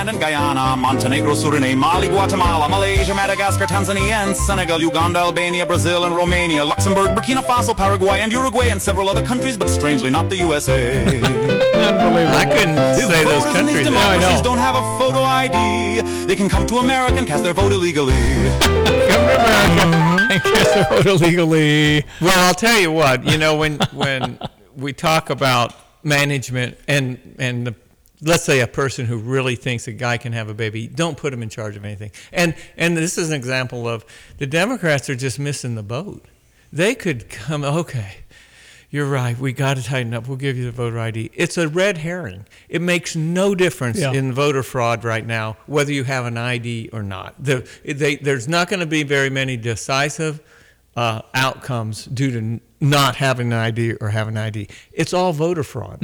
And Guyana, Montenegro, Suriname, Mali, Guatemala, Malaysia, Madagascar, Tanzania, and Senegal, Uganda, Albania, Brazil, and Romania, Luxembourg, Burkina Faso, Paraguay, and Uruguay, and several other countries, but strangely not the USA. Unbelievable. I couldn't say those countries. These democracies don't have a photo ID. They can come to America and cast their vote illegally. Come to America and cast their vote illegally. Well, I'll tell you what. You know, when we talk about management and the, let's say a person who really thinks a guy can have a baby, don't put him in charge of anything. And this is an example of the Democrats are just missing the boat. They could come, okay, you're right, we got to tighten up, we'll give you the voter ID. It's a red herring. It makes no difference in voter fraud right now, whether you have an ID or not. There's not going to be very many decisive outcomes due to not having an ID or having an ID. It's all voter fraud.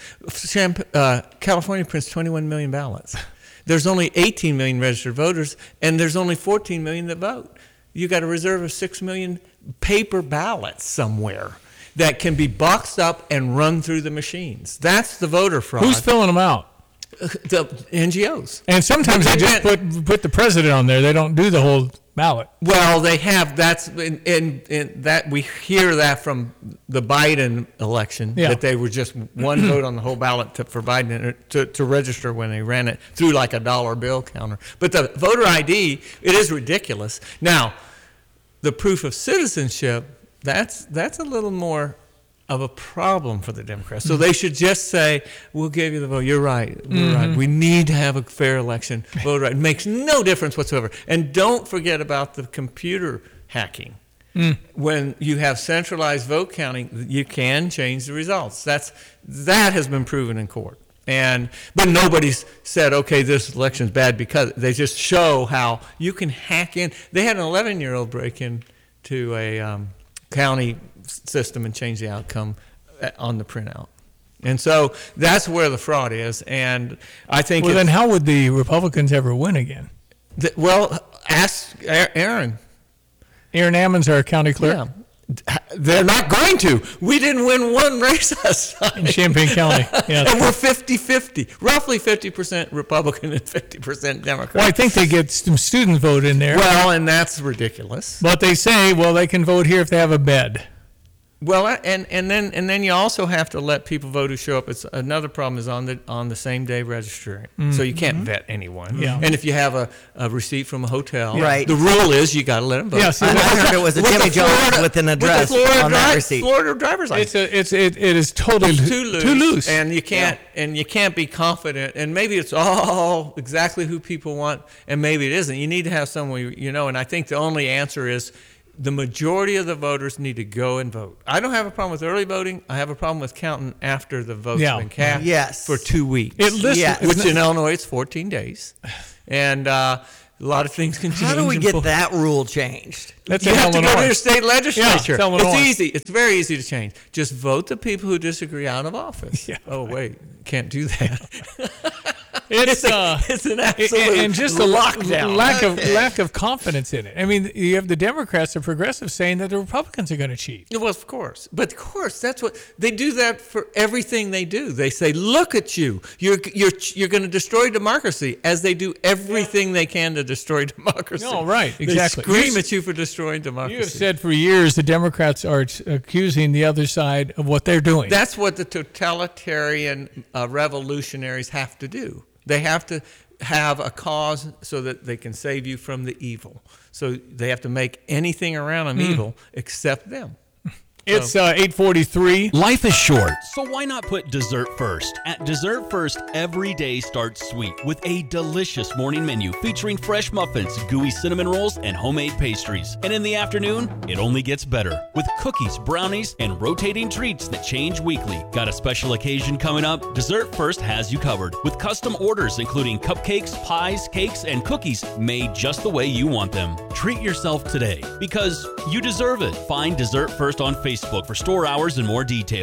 California prints 21 million ballots. There's only 18 million registered voters, and there's only 14 million that vote. You got a reserve of 6 million paper ballots somewhere that can be boxed up and run through the machines. That's the voter fraud. Who's filling them out? The NGOs. And sometimes they just put the president on there. They don't do the whole ballot. Well, they have. That's in that we hear that from the Biden election that they were just one vote on the whole ballot for Biden to register when they ran it through like a dollar bill counter. But the voter ID, it is ridiculous. Now, the proof of citizenship, that's a little more of a problem for the Democrats. So they should just say, we'll give you the vote. You're right. We're right. We need to have a fair election. Vote right. It makes no difference whatsoever. And don't forget about the computer hacking. When you have centralized vote counting, you can change the results. That has been proven in court. But nobody's said, okay, this election's bad, because they just show how you can hack in. They had an 11-year-old break in to a county system and change the outcome on the printout. And so that's where the fraud is. And I think... Well, then how would the Republicans ever win again? Ask Aaron. Aaron Ammons, our county clerk? Yeah. They're not going to. We didn't win one race last time. In Champaign County. Yeah. And we're 50-50. Roughly 50% Republican and 50% Democrat. Well, I think they get some student vote in there. Well, and that's ridiculous. But they say, well, they can vote here if they have a bed. Well, and then you also have to let people vote who show up. It's another problem is on the same day registering, so you can't vet anyone. Yeah. And if you have a receipt from a hotel, Right. the rule is you got to let them vote. Yeah, see, I heard it was a Jimmy John's with an address on that receipt. Florida driver's license. It is totally Too loose. and you can't be confident. And maybe it's all exactly who people want, and maybe it isn't. You need to have someone you know. And I think the only answer is, the majority of the voters need to go and vote. I don't have a problem with early voting. I have a problem with counting after the vote's been cast for 2 weeks. Which in Illinois, it's 14 days. And a lot of things can change. How do we get that rule changed? That's you in have to Illinois. go to your state legislature. Yeah, it's it's Illinois. easy. It's very easy to change. Just vote the people who disagree out of office. Yeah. Oh, wait. Can't do that. It's an absolute and just a lockdown. lack of confidence in it. I mean, you have the Democrats, the progressives, saying that the Republicans are going to cheat. Well, of course. But of course, that's what they do. That for everything they do. They say, "Look at you! You're going to destroy democracy," as they do everything they can to destroy democracy. No, right, exactly. They scream at you for destroying democracy. You have said for years the Democrats are accusing the other side of what they're doing. That's what the totalitarian revolutionaries have to do. They have to have a cause so that they can save you from the evil. So they have to make anything around them evil except them. It's 8:43. Life is short, so why not put dessert first? At Dessert First, every day starts sweet with a delicious morning menu featuring fresh muffins, gooey cinnamon rolls, and homemade pastries. And in the afternoon, it only gets better with cookies, brownies, and rotating treats that change weekly. Got a special occasion coming up? Dessert First has you covered with custom orders including cupcakes, pies, cakes, and cookies made just the way you want them. Treat yourself today because you deserve it. Find Dessert First on Facebook for store hours and more details.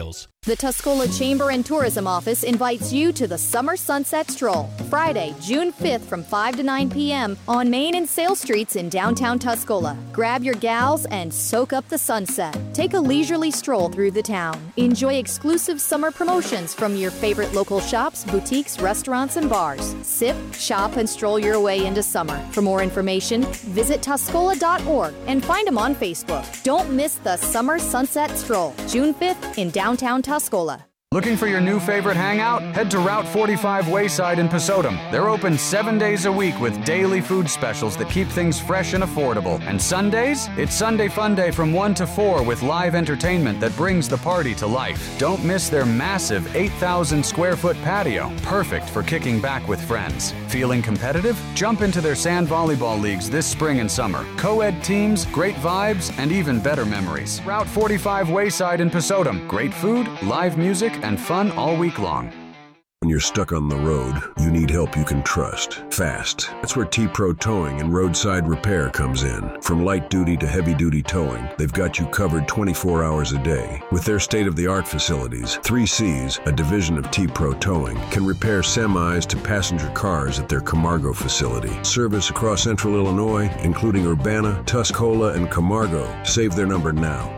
The Tuscola Chamber and Tourism Office invites you to the Summer Sunset Stroll, Friday, June 5th from 5 to 9 p.m. on Main and Sale Streets in downtown Tuscola. Grab your gals and soak up the sunset. Take a leisurely stroll through the town. Enjoy exclusive summer promotions from your favorite local shops, boutiques, restaurants, and bars. Sip, shop, and stroll your way into summer. For more information, visit Tuscola.org and find them on Facebook. Don't miss the Summer Sunset Stroll, June 5th in downtown Tuscola. Looking for your new favorite hangout? Head to Route 45 Wayside in Pesotum. They're open 7 days a week with daily food specials that keep things fresh and affordable. And Sundays? It's Sunday Fun Day from 1 to 4 with live entertainment that brings the party to life. Don't miss their massive 8,000 square foot patio, perfect for kicking back with friends. Feeling competitive? Jump into their sand volleyball leagues this spring and summer. Co-ed teams, great vibes, and even better memories. Route 45 Wayside in Pesotum. Great food, live music, and fun all week long. When you're stuck on the road, you need help you can trust, fast. That's where T-Pro Towing and Roadside Repair comes in. From light duty to heavy duty towing, they've got you covered 24 hours a day. With their state-of-the-art facilities, 3Cs, a division of T-Pro Towing, can repair semis to passenger cars at their Camargo facility. Service across central Illinois, including Urbana, Tuscola, and Camargo. Save their number now,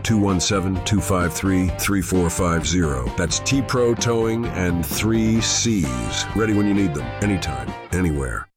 217-253-3450. That's T-Pro Towing and 3Cs. Ready when you need them, anytime, anywhere.